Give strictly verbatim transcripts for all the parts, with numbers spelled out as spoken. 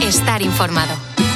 estar informado.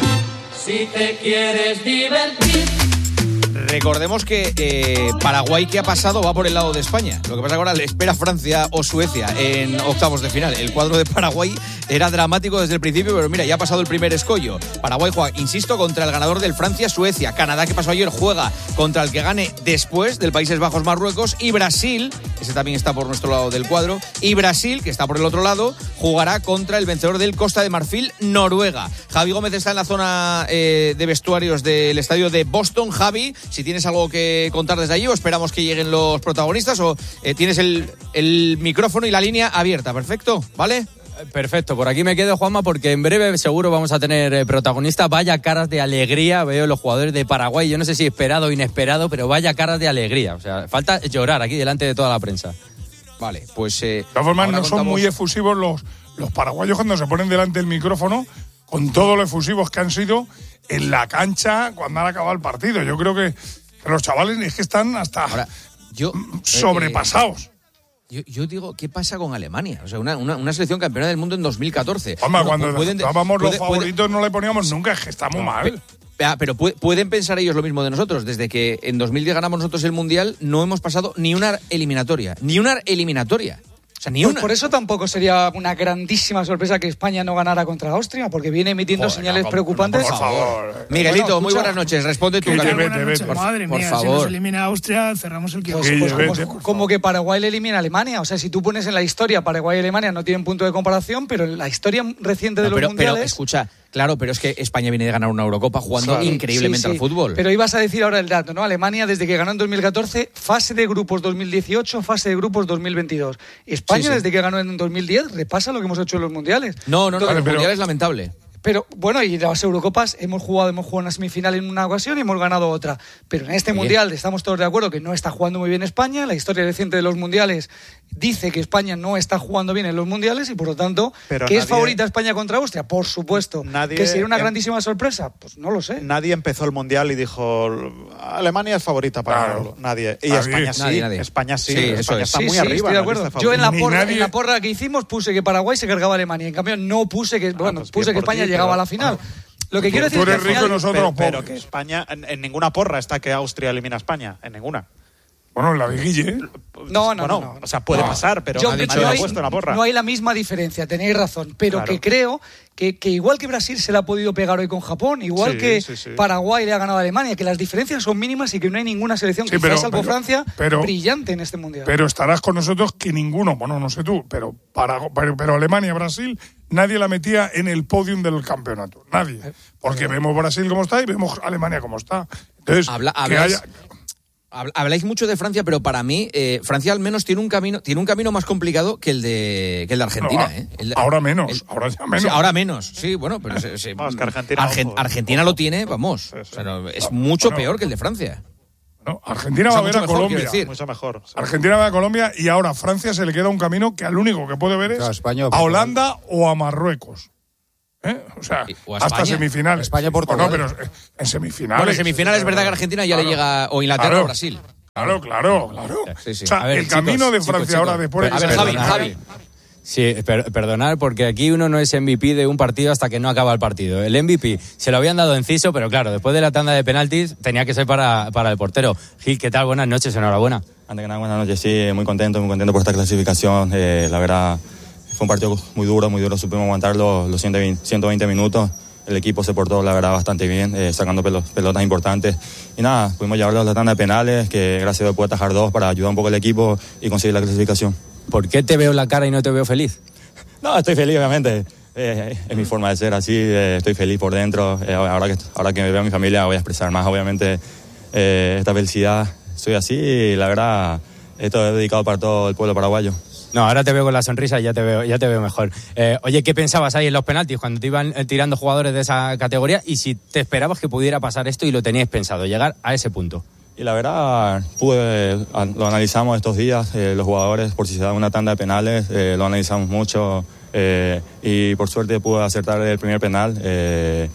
Si te quieres divertir. Recordemos que eh, Paraguay, que ha pasado, va por el lado de España. Lo que pasa es que ahora le espera Francia o Suecia en octavos de final. El cuadro de Paraguay era dramático desde el principio, pero mira, ya ha pasado el primer escollo. Paraguay juega, insisto, contra el ganador del Francia-Suecia. Canadá, que pasó ayer, juega contra el que gane después del Países Bajos-Marruecos. Y Brasil, ese también está por nuestro lado del cuadro. Y Brasil, que está por el otro lado, jugará contra el vencedor del Costa de Marfil-Noruega. Javi Gómez está en la zona eh, de vestuarios del estadio de Boston. Javi, si tienes algo que contar desde allí o esperamos que lleguen los protagonistas o eh, tienes el, el micrófono y la línea abierta. Perfecto, ¿vale? Perfecto, por aquí me quedo, Juanma, porque en breve seguro vamos a tener eh, protagonistas. Vaya caras de alegría veo los jugadores de Paraguay. Yo no sé si esperado o inesperado, pero vaya caras de alegría. O sea, falta llorar aquí delante de toda la prensa. Vale, pues... Eh, de todas formas, no contamos... son muy efusivos los, los paraguayos cuando se ponen delante del micrófono, con todo lo efusivos que han sido en la cancha cuando han acabado el partido. Yo creo que, que los chavales es que están hasta Ahora, yo, sobrepasados. Eh, Yo, yo digo, ¿qué pasa con Alemania? O sea, una, una, una selección campeona del mundo en dos mil catorce. Hombre, no, cuando pueden, estábamos los puede, favoritos puede, no le poníamos nunca, es que está muy mal. Pero, pero pueden pensar ellos lo mismo de nosotros. Desde que en dos mil diez ganamos nosotros el Mundial, no hemos pasado ni una eliminatoria. Ni una eliminatoria. O sea, ni pues una. Por eso tampoco sería una grandísima sorpresa que España no ganara contra Austria, porque viene emitiendo Joder, señales no, preocupantes. Por favor. Miguelito, bueno, muy buenas noches. Responde tú, Vete, vete, vete. Por, Madre por mía, favor. si nos elimina Austria, cerramos el kiosco. Pues, pues vete, como, por como que Paraguay le elimina a Alemania. O sea, si tú pones en la historia, Paraguay y Alemania no tienen punto de comparación, pero en la historia reciente de No, los pero, mundiales... pero escucha, claro, pero es que España viene de ganar una Eurocopa jugando Claro. increíblemente Sí, sí. al fútbol. Pero ibas a decir ahora el dato, ¿no? Alemania, desde que ganó en dos mil catorce, fase de grupos dos mil dieciocho, fase de grupos dos mil veintidós. España, Sí, sí. desde que ganó en dos mil diez, repasa lo que hemos hecho en los mundiales. No, no, no, Vale, el pero- Mundial es lamentable. Pero bueno, y las Eurocopas hemos jugado, hemos jugado una semifinal en una ocasión y hemos ganado otra. Pero en este Bien. mundial estamos todos de acuerdo que no está jugando muy bien España. La historia reciente de los mundiales dice que España no está jugando bien en los mundiales y por lo tanto, Pero ¿que es nadie- favorita España contra Austria? Por supuesto. Nadie- ¿Que sería una em- grandísima sorpresa? Pues no lo sé. Nadie empezó el Mundial y dijo Alemania es favorita para Claro. ganarlo. Nadie. Y Nadie. España sí. Nadie, nadie. España sí. Sí, eso España es. está Sí, muy sí, arriba. estoy de en la acuerdo. lista Yo en la, Ni porra, nadie- en la porra que hicimos puse que Paraguay se cargaba a Alemania. En cambio, no puse que, bueno, pues puse bien que por España ti, llegaba pero- a la final. Lo que Tú- quiero tú decir es que eres al rico, final- nosotros pero, pobres. pero que España, en, en ninguna porra está que Austria elimina a España. En ninguna. Bueno, en la de Guille. No, no, Bueno, no, no. O sea, puede No. pasar, pero Yo- nadie no, lo ha hay, puesto en la porra. no hay la misma diferencia, tenéis razón, pero Claro. que creo que, que igual que Brasil se la ha podido pegar hoy con Japón, igual Sí, que sí, sí. Paraguay le ha ganado a Alemania, que las diferencias son mínimas y que no hay ninguna selección, Sí, quizás pero- salvo pero- Francia, pero- brillante en este mundial. Pero estarás con nosotros que ninguno, bueno, no sé tú, pero, para, pero, pero Alemania, Brasil, nadie la metía en el podium del campeonato. Nadie. Porque vemos Brasil como está y vemos Alemania como está. Entonces, Habla- que hablas- haya... Hab- Habláis mucho de Francia, pero para mí eh, Francia al menos tiene un camino tiene un camino más complicado que el de que el de Argentina. No, ¿eh? El de- ahora menos, el- ahora ya menos. Sí, ahora menos, sí, bueno, pero se- se- Vamos, que Argentina, Argen- ojo. Argentina lo tiene, vamos, o sea, no, es mucho Bueno, peor que el de Francia. No, Argentina O sea, va a ver mucho a mejor, Colombia. quiero decir. Mucho mejor. sí. Argentina va a Colombia y ahora Francia se le queda un camino que al único que puede ver es Claro, España o a Portugal. Holanda o a Marruecos. ¿Eh? O sea, Y- o a hasta España. semifinales. España, Portugal. Bueno, pero en semifinales. Bueno, en semifinales es verdad que Argentina ya le Claro. llega o Inglaterra Claro. o Brasil. Claro, claro, claro. Sí, sí. O sea, A ver, el chicos, camino de chicos, Francia chicos. ahora después A de ver, Javi, Perdonad. Javi. Sí, per- perdonar, porque aquí uno no es M V P de un partido hasta que no acaba el partido. El M V P se lo habían dado Enciso, pero claro, después de la tanda de penaltis tenía que ser para, para el portero. Gil, ¿qué tal? Buenas noches, enhorabuena. Antes que nada, buenas noches. Sí, muy contento, muy contento por esta clasificación. Eh, la verdad, fue un partido muy duro, muy duro. Supimos aguantar los, los ciento veinte, ciento veinte minutos. El equipo se portó, la verdad, bastante bien, eh, sacando pelo- pelotas importantes. Y nada, pudimos llevarlo a la tanda de penales, que gracias a Dios pude atajar dos para ayudar un poco al equipo y conseguir la clasificación. ¿Por qué te veo la cara y no te veo feliz? No, estoy feliz, obviamente. Eh, es mi forma de ser así, eh, estoy feliz por dentro. Eh, ahora, que, ahora que me veo a mi familia voy a expresar más, obviamente, eh, esta felicidad. Soy así y la verdad, esto es dedicado para todo el pueblo paraguayo. No, ahora te veo con la sonrisa y ya te veo, ya te veo mejor. Eh, oye, ¿qué pensabas ahí en los penaltis cuando te iban eh, tirando jugadores de esa categoría? Y si te esperabas que pudiera pasar esto y lo teníais pensado, llegar a ese punto. Y la verdad, pude, lo analizamos estos días, eh, los jugadores, por si se da una tanda de penales, eh, lo analizamos mucho eh, y por suerte pude acertar el primer penal eh,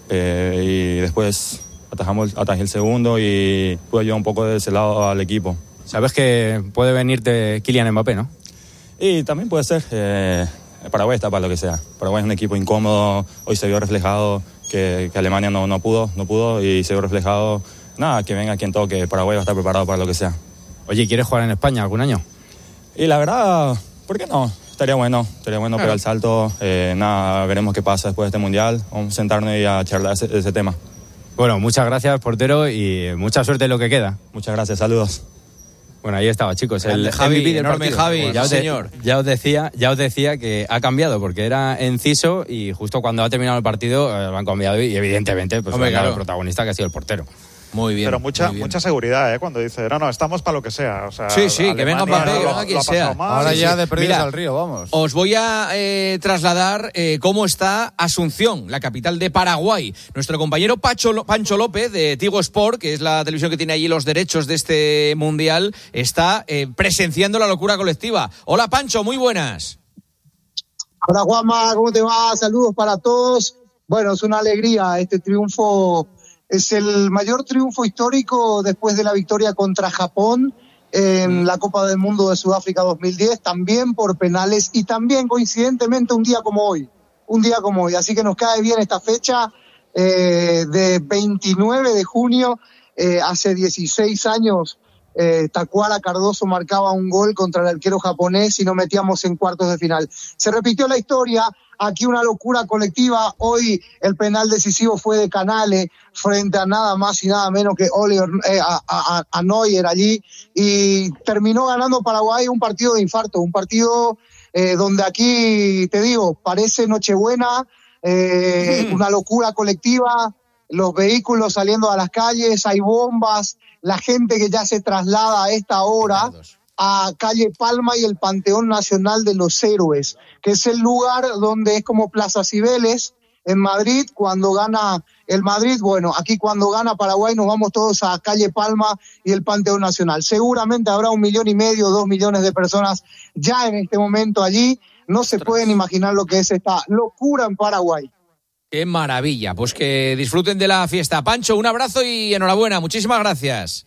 eh, y después atajamos, atajé el segundo y pude ayudar un poco de ese lado al equipo. Sabes que puede venirte Kylian Mbappé, ¿no? Y también puede ser, eh, Paraguay está para lo que sea. Paraguay es un equipo incómodo, hoy se vio reflejado que, que Alemania no, no pudo, no pudo y se vio reflejado, nada, que venga quien toque, Paraguay va a estar preparado para lo que sea. Oye, ¿quieres jugar en España algún año? Y la verdad, ¿por qué no? Estaría bueno, estaría bueno Claro. pegar el salto, eh, nada, veremos qué pasa después de este Mundial, vamos a sentarnos y a charlar ese, ese tema. Bueno, muchas gracias, portero, y mucha suerte en lo que queda. Muchas gracias, saludos. Bueno, ahí estaba, chicos, el Grande Javi, M V P del enorme partido. Javi, ya sí, os de- señor. Ya os decía, ya os decía que ha cambiado, porque era enciso y justo cuando ha terminado el partido eh, lo han cambiado y evidentemente pues Hombre, ha ganado claro. el protagonista que ha sido el portero. Muy bien. Pero mucha muy bien. mucha seguridad, ¿eh? Cuando dice, no, no, estamos para lo que sea. O sea, Sí, sí, que venga Alemania Mbappé, que lo- venga quien lo ha pasado sea. mal. Ahora Sí, ya sí. de perdidos Mira, al río, vamos. Os voy a eh, trasladar eh, cómo está Asunción, la capital de Paraguay. Nuestro compañero Pacho, Lo- Pancho López, de Tigo Sport, que es la televisión que tiene allí los derechos de este mundial, está eh, presenciando la locura colectiva. Hola, Pancho, muy buenas. Hola Juanma, ¿cómo te va? Saludos para todos. Bueno, es una alegría. Este triunfo es el mayor triunfo histórico después de la victoria contra Japón en la Copa del Mundo de Sudáfrica dos mil diez, también por penales y también coincidentemente un día como hoy, un día como hoy. Así que nos cae bien esta fecha eh, de veintinueve de junio, eh, hace dieciséis años. Eh, Tacuara Cardoso marcaba un gol contra el arquero japonés y nos metíamos en cuartos de final. Se repitió la historia, aquí una locura colectiva. Hoy el penal decisivo fue de Canale frente a nada más y nada menos que Oliver, eh, a, a, a Neuer allí, y terminó ganando Paraguay un partido de infarto, un partido eh, donde aquí, te digo, parece Nochebuena, eh, mm. una locura colectiva, los vehículos saliendo a las calles, hay bombas, la gente que ya se traslada a esta hora a Calle Palma y el Panteón Nacional de los Héroes, que es el lugar donde es como Plaza Cibeles en Madrid, cuando gana el Madrid. Bueno, aquí cuando gana Paraguay nos vamos todos a Calle Palma y el Panteón Nacional. Seguramente habrá un millón y medio, dos millones de personas ya en este momento allí. No se pueden imaginar lo que es esta locura en Paraguay. Qué maravilla, pues que disfruten de la fiesta. Pancho, un abrazo y enhorabuena, muchísimas gracias.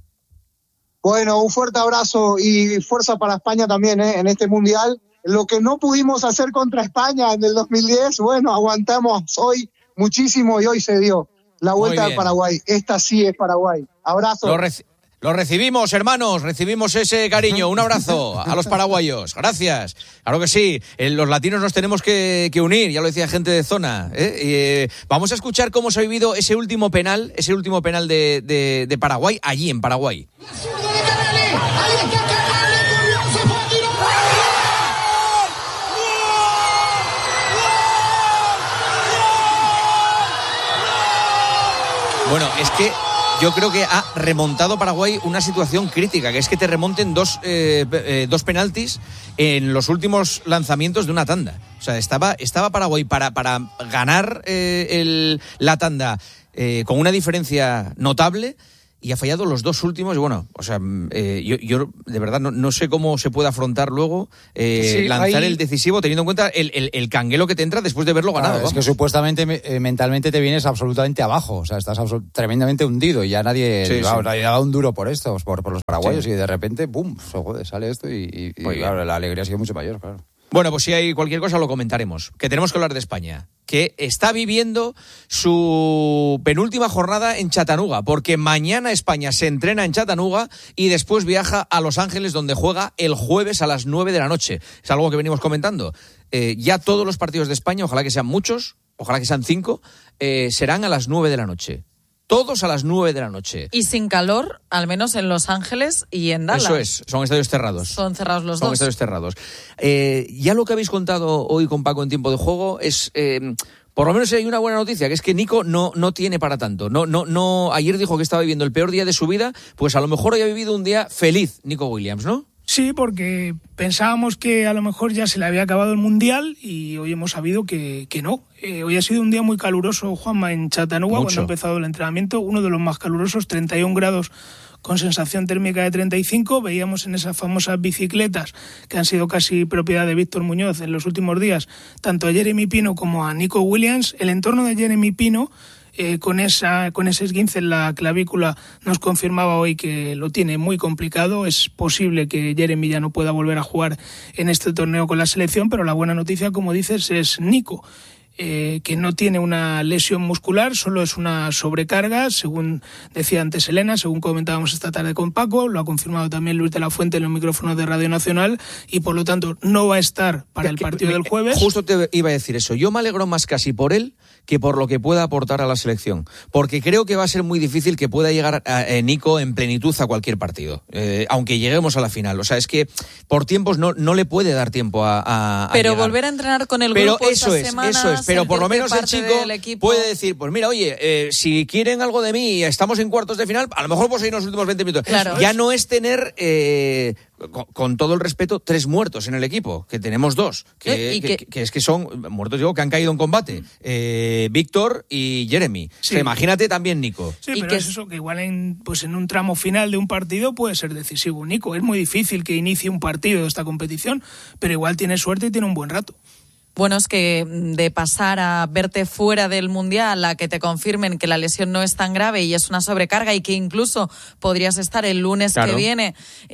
Bueno, un fuerte abrazo y fuerza para España también, ¿eh? En este Mundial. Lo que no pudimos hacer contra España en el dos mil diez, bueno, aguantamos hoy muchísimo y hoy se dio la vuelta de Paraguay. Esta sí es Paraguay. Abrazo. Lo, reci- lo recibimos, hermanos, recibimos ese cariño. Un abrazo a los paraguayos. Gracias. Claro que sí, eh, los latinos nos tenemos que, que unir, ya lo decía gente de zona. ¿eh? Eh, vamos a escuchar cómo se ha vivido ese último penal, ese último penal de, de, de Paraguay, allí en Paraguay. Bueno, es que yo creo que ha remontado Paraguay una situación crítica, que es que te remonten dos, eh, eh, dos penaltis en los últimos lanzamientos de una tanda. O sea, estaba, estaba Paraguay para, para ganar eh, el, la tanda eh, con una diferencia notable y ha fallado los dos últimos. Y bueno, o sea, eh, yo, yo de verdad no, no sé cómo se puede afrontar luego eh, Sí, lanzar hay... el decisivo teniendo en cuenta el, el, el canguelo que te entra después de verlo ganado. Claro, es que supuestamente eh, mentalmente te vienes absolutamente abajo, o sea, estás absol- tremendamente hundido y ya nadie, Sí, claro, sí. nadie daba un duro por esto, por, por los paraguayos, Sí. y de repente, ¡pum!, so, joder, sale esto y, y, y claro, la alegría ha sido mucho mayor, claro. Bueno, pues si hay cualquier cosa lo comentaremos. Que tenemos que hablar de España, que está viviendo su penúltima jornada en Chattanooga, porque mañana España se entrena en Chattanooga y después viaja a Los Ángeles, donde juega el jueves a las nueve de la noche. Es algo que venimos comentando. Eh, ya todos los partidos de España, ojalá que sean muchos, ojalá que sean cinco, eh, serán a las nueve de la noche. Todos a las nueve de la noche. Y sin calor, al menos en Los Ángeles y en Dallas. Eso es, son estadios cerrados. Son cerrados los Son dos. estadios cerrados. Eh, ya lo que habéis contado hoy con Paco en tiempo de juego es, eh, por lo menos hay una buena noticia, que es que Nico no, no tiene para tanto. No, no, no. Ayer dijo que estaba viviendo el peor día de su vida, pues a lo mejor hoy ha vivido un día feliz, Nico Williams, ¿no? Sí, porque pensábamos que a lo mejor ya se le había acabado el Mundial y hoy hemos sabido que, que no. Eh, hoy ha sido un día muy caluroso, Juanma, en Chattanooga, Mucho. cuando ha empezado el entrenamiento, uno de los más calurosos, treinta y un grados con sensación térmica de treinta y cinco. Veíamos en esas famosas bicicletas que han sido casi propiedad de Víctor Muñoz en los últimos días, tanto a Jeremy Pino como a Nico Williams. El entorno de Jeremy Pino eh, con esa con ese esguince en la clavícula, nos confirmaba hoy que lo tiene muy complicado. Es posible que Jeremy ya no pueda volver a jugar en este torneo con la selección, pero la buena noticia, como dices, es Nico, Eh, que no tiene una lesión muscular, solo es una sobrecarga, según decía antes Elena, según comentábamos esta tarde con Paco, lo ha confirmado también Luis de la Fuente en los micrófonos de Radio Nacional, y por lo tanto no va a estar para el partido del jueves. Justo te iba a decir eso, yo me alegro más casi por él que por lo que pueda aportar a la selección, porque creo que va a ser muy difícil que pueda llegar a, a Nico en plenitud a cualquier partido, eh, aunque lleguemos a la final. O sea, es que por tiempos no, no le puede dar tiempo a, a Pero a llegar. volver a entrenar con el pero grupo eso estas es, semanas, eso es, pero por lo menos el chico puede decir, pues mira, oye, eh, si quieren algo de mí y estamos en cuartos de final, a lo mejor pues ahí en los últimos veinte minutos. Claro. Ya no es tener, eh, con, con todo el respeto, tres muertos en el equipo, que tenemos dos, que, ¿Y que, que... que es que son muertos, digo, que han caído en combate. Eh, Víctor y Jeremy. Sí. O sea, imagínate también Nico. Sí, ¿Y pero que... es eso, que igual en, pues en un tramo final de un partido puede ser decisivo Nico. Es muy difícil que inicie un partido de esta competición, pero igual tiene suerte y tiene un buen rato. Bueno, es que de pasar a verte fuera del Mundial a que te confirmen que la lesión no es tan grave y es una sobrecarga y que incluso podrías estar el lunes claro. que viene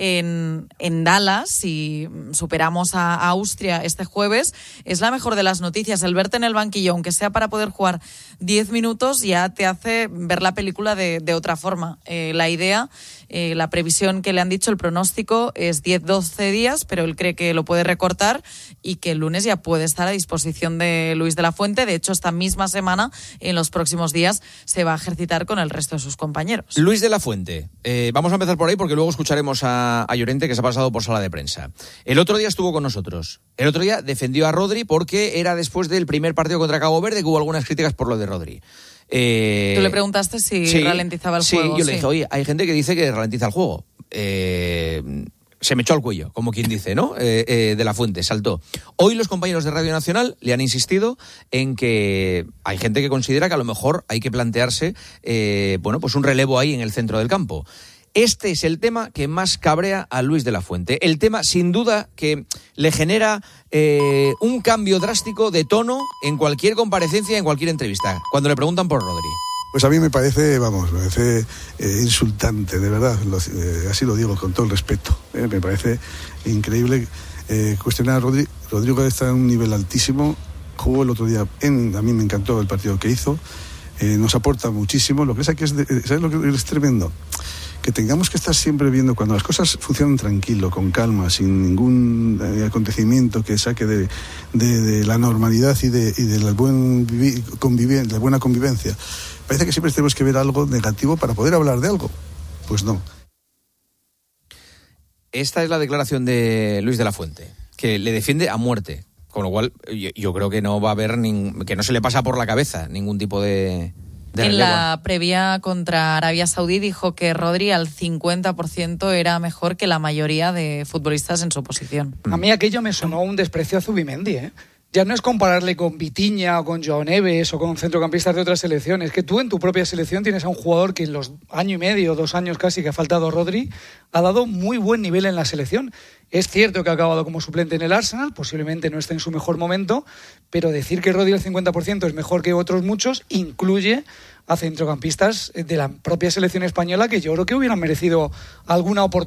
en, en Dallas si superamos a, a Austria este jueves, es la mejor de las noticias. El verte en el banquillo, aunque sea para poder jugar diez minutos, ya te hace ver la película de, de otra forma. Eh, la idea, eh, la previsión que le han dicho, el pronóstico es diez doce días, pero él cree que lo puede recortar y que el lunes ya puede estar a disposición de Luis de la Fuente. De hecho, esta misma semana, en los próximos días, se va a ejercitar con el resto de sus compañeros. Luis de la Fuente. Eh, vamos a empezar por ahí porque luego escucharemos a, a Llorente, que se ha pasado por sala de prensa. El otro día estuvo con nosotros. El otro día defendió a Rodri porque era después del primer partido contra Cabo Verde que hubo algunas críticas por lo de Rodri. Eh, Tú le preguntaste si sí, ralentizaba el sí, juego. Yo sí, le dije, oye, hay gente que dice que ralentiza el juego. Eh... Se me echó al cuello, como quien dice, ¿no? Eh, eh, de la Fuente, saltó. Hoy los compañeros de Radio Nacional le han insistido en que hay gente que considera que a lo mejor hay que plantearse, eh, bueno, pues un relevo ahí en el centro del campo. Este es el tema que más cabrea a Luis de la Fuente. El tema, sin duda, que le genera eh, un cambio drástico de tono en cualquier comparecencia, en cualquier entrevista, cuando le preguntan por Rodri. Pues a mí me parece, vamos, me parece eh, insultante, de verdad, lo, eh, así lo digo con todo el respeto. Eh, me parece increíble eh, cuestionar a Rodrigo. Rodrigo está en un nivel altísimo, jugó el otro día, en, a mí me encantó el partido que hizo, eh, nos aporta muchísimo. Lo que pasa que es, de, ¿sabes lo que es tremendo? Que tengamos que estar siempre viendo cuando las cosas funcionan tranquilo, con calma, sin ningún eh, acontecimiento que saque de, de, de la normalidad y de, y de la, buen vivi, conviven, la buena convivencia. Parece que siempre tenemos que ver algo negativo para poder hablar de algo. Pues no. Esta es la declaración de Luis de la Fuente, que le defiende a muerte. Con lo cual, yo, yo creo que no va a haber, nin, que no se le pasa por la cabeza ningún tipo de... En la previa contra Arabia Saudí dijo que Rodri al cincuenta por ciento era mejor que la mayoría de futbolistas en su posición. A mí aquello me sonó un desprecio a Zubimendi, ¿eh? Ya no es compararle con Vitinha o con Joao Neves o con centrocampistas de otras selecciones, que tú en tu propia selección tienes a un jugador que en los año y medio, dos años casi que ha faltado Rodri, ha dado muy buen nivel en la selección. Es cierto que ha acabado como suplente en el Arsenal, posiblemente no esté en su mejor momento, pero decir que Rodri al cincuenta por ciento es mejor que otros muchos incluye a centrocampistas de la propia selección española que yo creo que hubieran merecido alguna oportunidad